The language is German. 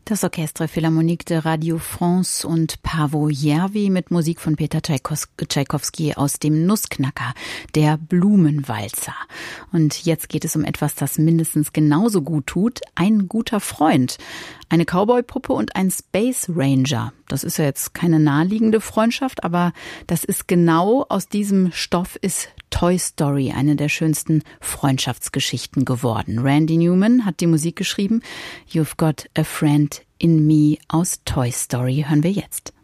Das Orchestre Philharmonique de Radio France und Paavo Järvi mit Musik von Peter Tschaikowski aus dem Nussknacker, der Blumenwalzer. Und jetzt geht es um etwas, das mindestens genauso gut tut. Ein guter Freund. Eine Cowboy-Puppe und ein Space Ranger. Das ist ja jetzt keine naheliegende Freundschaft, aber das ist genau aus diesem Stoff ist Toy Story, eine der schönsten Freundschaftsgeschichten geworden. Randy Newman hat die Musik geschrieben. You've Got a Friend in Me aus Toy Story hören wir jetzt.